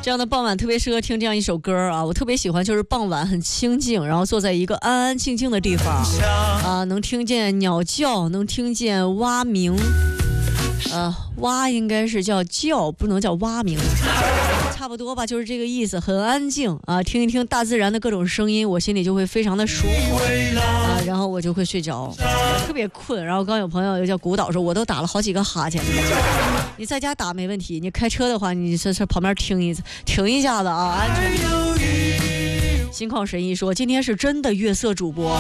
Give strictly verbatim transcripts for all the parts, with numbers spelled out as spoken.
这样的傍晚特别适合听这样一首歌啊，我特别喜欢，就是傍晚很清静，然后坐在一个安安静静的地方啊，能听见鸟叫，能听见蛙鸣，呃，蛙应该是叫叫，不能叫蛙鸣，差不多吧，就是这个意思，很安静啊，听一听大自然的各种声音，我心里就会非常的舒服啊，然后我就会睡着，特别困。然后刚有朋友又叫古岛说，我都打了好几个哈欠。你在家打没问题，你开车的话，你这这旁边听一停一下子啊，安全。心旷神怡说，今天是真的月色主播。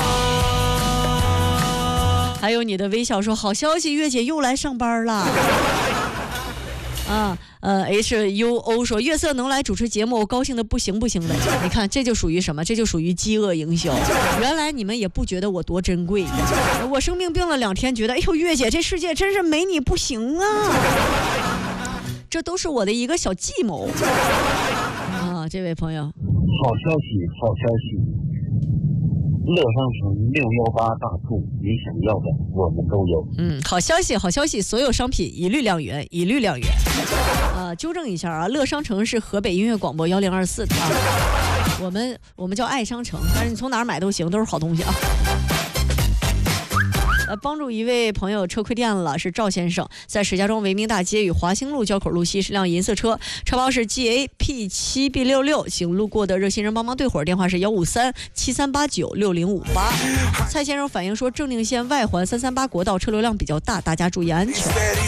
还有你的微笑说，好消息，月姐又来上班了。啊，呃 ，H U O 说月色能来主持节目，我高兴的不行不行的。你看，这就属于什么？这就属于饥饿营销。原来你们也不觉得我多珍贵，我生病病了两天，觉得哎呦，月姐这世界真是没你不行啊！这都是我的一个小计谋啊，这位朋友。 好消息，好消息。乐商城六幺八大促，你想要的我们都有。 嗯，好消息，好消息，所有商品一律两元，一律两元。呃，纠正一下啊，乐商城是河北音乐广播幺零二四的啊，我们我们叫爱商城，但是你从哪儿买都行，都是好东西啊。呃，帮助一位朋友车亏电了，是赵先生，在石家庄维明大街与华兴路交口路西是辆银色车，车包是 G A P 七 B 六六，请路过的热心人帮忙对会儿，电话是幺五三七三八九六零五八。蔡先生反映说，正定线外环三三八国道车流量比较大，大家注意安全。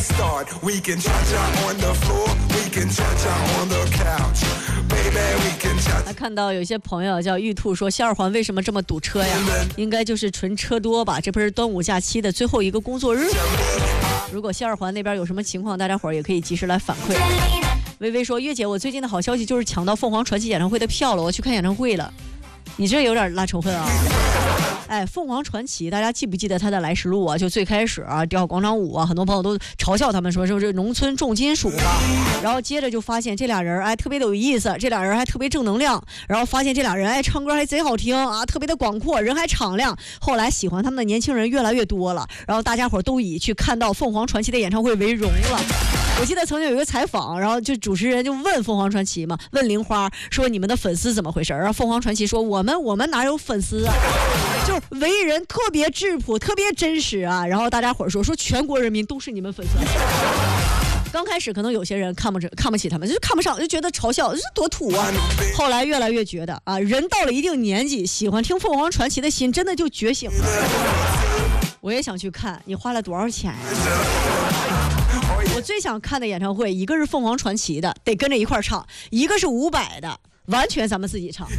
还看到有些朋友叫玉兔说，西二环为什么这么堵车呀？应该就是纯车多吧，这不是端午假期的最后一个工作日。如果西二环那边有什么情况，大家伙儿也可以及时来反馈。微微说，月姐，我最近的好消息就是抢到凤凰传奇演唱会的票了，我去看演唱会了。你这有点拉仇恨啊！哎，凤凰传奇，大家记不记得他的来时路啊？就最开始啊，吊广场舞啊，很多朋友都嘲笑他们说是不是农村重金属啊？然后接着就发现这俩人哎特别的有意思，这俩人还特别正能量，然后发现这俩人哎唱歌还贼好听啊，特别的广阔，人还敞亮。后来喜欢他们的年轻人越来越多了，然后大家伙都以去看到凤凰传奇的演唱会为荣了。我记得曾经有一个采访，然后就主持人就问凤凰传奇嘛，问玲花说你们的粉丝怎么回事？然后凤凰传奇说我们我们哪有粉丝啊？就是为人特别质朴，特别真实啊。然后大家伙说说全国人民都是你们粉丝。刚开始可能有些人看不着看不起他们，就看不上，就觉得嘲笑，这多土啊。后来越来越觉得啊，人到了一定年纪，喜欢听凤凰传奇的心真的就觉醒了。我也想去看，你花了多少钱呀？我最想看的演唱会，一个是凤凰传奇的，得跟着一块唱；一个是伍佰的，完全咱们自己唱。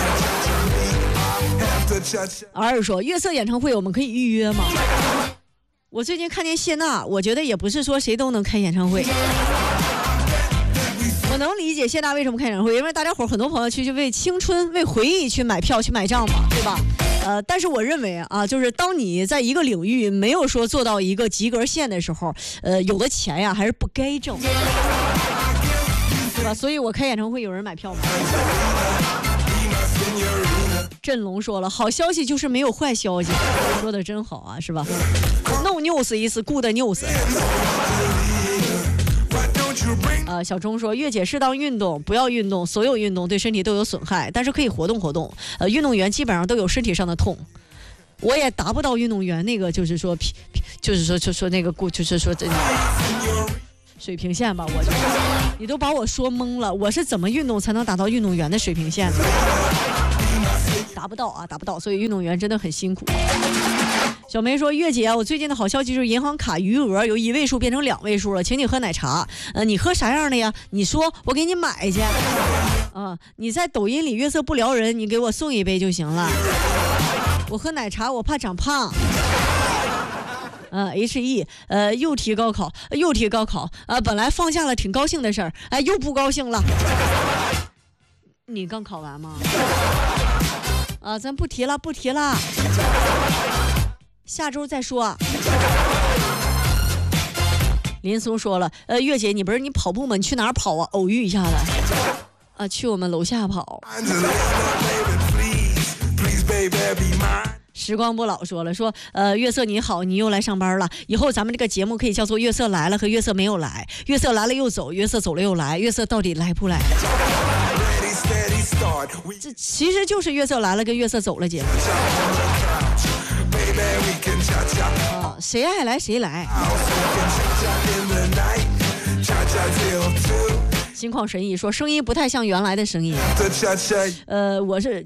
儿子说，月色演唱会我们可以预约吗？我最近看见谢娜，我觉得也不是说谁都能开演唱会。我能理解谢娜为什么开演唱会，因为大家伙很多朋友去就为青春、为回忆去买票、去买账嘛，对吧？呃，但是我认为啊，就是当你在一个领域没有说做到一个及格线的时候，呃，有的钱呀还是不该挣，对吧？所以我开演唱会有人买票吗？振龙说了，好消息就是没有坏消息，说的真好啊，是吧 ？No news is good news。呃，小钟说，月姐适当运动，不要运动，所有运动对身体都有损害，但是可以活动活动。呃，运动员基本上都有身体上的痛，我也达不到运动员那个，就是说，就是说，就说那个，就是说这水平线吧。我就，你都把我说懵了，我是怎么运动才能达到运动员的水平线呢？达不到啊，达不到，所以运动员真的很辛苦。小梅说，月姐啊，我最近的好消息就是银行卡余额由一位数变成两位数了，请你喝奶茶。呃，你喝啥样的呀？你说我给你买去。啊、呃，你在抖音里月色不撩人，你给我送一杯就行了。我喝奶茶，我怕长胖。呃 H E 呃又提高考，又提高考啊、呃！本来放假了挺高兴的事儿，哎，又不高兴了。你刚考完吗？啊，咱不提了，不提了。下周再说。林松说了，呃，月姐，你不是你跑步吗？你去哪儿跑啊？偶遇一下子，啊，去我们楼下跑。时光不老说了，说，呃，月色你好，你又来上班了。以后咱们这个节目可以叫做月色来了和月色没有来，月色来了又走，月色走了又来，月色到底来不来？ 这其实就是月色来了跟月色走了节目。啊，谁爱来谁来。心旷神怡说声音不太像原来的声音。呃，我是。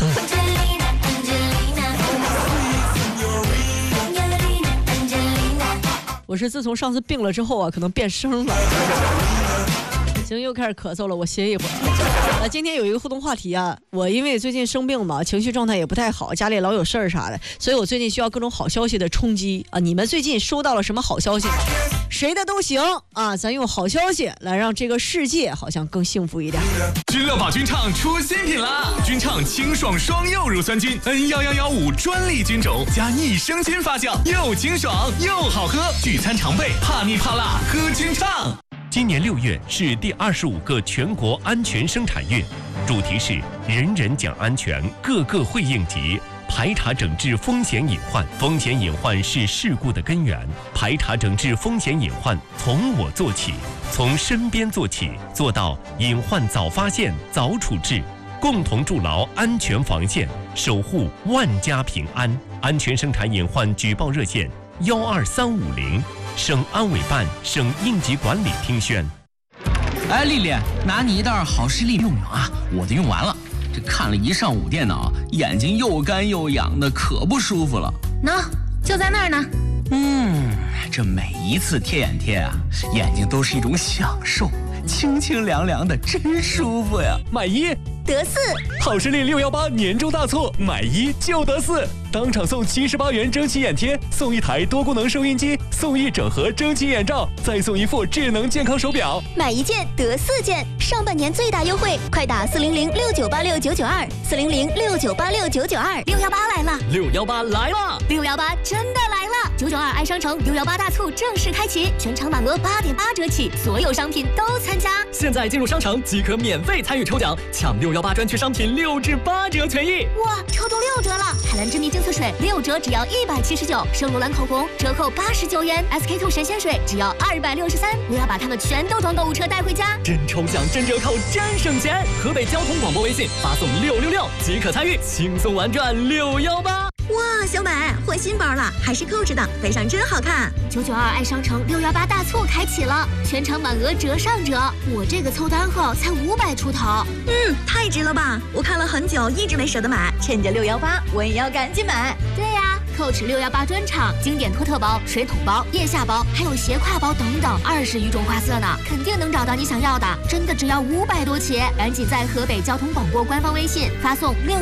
我是自从上次病了之后啊，可能变声了。行，又开始咳嗽了，我歇一会儿。呃，今天有一个互动话题啊，我因为最近生病嘛，情绪状态也不太好，家里老有事儿啥的，所以我最近需要各种好消息的冲击啊。你们最近收到了什么好消息吗？谁的都行啊，咱用好消息来让这个世界好像更幸福一点。 君乐宝君唱出新品啦！君唱清爽双柚乳酸菌 N 一一一五专利菌种加益生菌发酵，又清爽又好喝，聚餐常备，怕腻怕辣喝君唱。 今年六月是第二十五个全国安全生产月，主题是人人讲安全，个个会应急。排查整治风险隐患，风险隐患是事故的根源。排查整治风险隐患，从我做起，从身边做起，做到隐患早发现、早处置，共同筑牢安全防线，守护万家平安。安全生产隐患举报热线：幺二三五零，省安委办、省应急管理厅宣。 哎，丽丽，拿你一袋好视力用用啊，我的用完了。这看了一上午电脑，眼睛又干又痒的，可不舒服了。 喏，就在那儿呢。 嗯，这每一次贴眼贴啊，眼睛都是一种享受，清清凉凉的，真舒服呀。 买一得四， 好视力六幺八年终大促，买一就得四，当场送七十八元蒸汽眼贴，送一台多功能收音机，送一整盒蒸汽眼罩，再送一副智能健康手表。 买一件得四件，上半年最大优惠，快打四零零六九八六九九二，四零零六九八六九九二。六幺八来了， 六幺八来了， 六幺八真的来了！九九二爱商城六幺八大促正式开启，全场满额八点八折起，所有商品都参加。 现在进入商城即可免费参与抽奖，抢六幺八专区商品六至八折权益。 哇，抽中六折了！海蓝之谜净色水六折只要一百七十九，圣罗兰口红折扣八十九元 ，S K two 神仙水只要二百六十三。我要把它们全都装购物车带回家， 真抽奖真折扣真省钱！河北交通广播微信发送六六六即可参与，轻松玩转六幺八。 哇，小美换新包了，还是扣着的，背上真好看。九九二爱商城六幺八大促开启了，全场满额折上折。我这个凑单后才五百出头，嗯，太值了吧！我看了很久，一直没舍得买，趁着六幺八，我也要赶紧买。对呀、啊。Coach 六幺八专场，经典托特包、水桶包、腋下包，还有斜挎包等等，二十余种花色呢，肯定能找到你想要的，真的只要五百多起！赶紧在河北交通广播官方微信发送六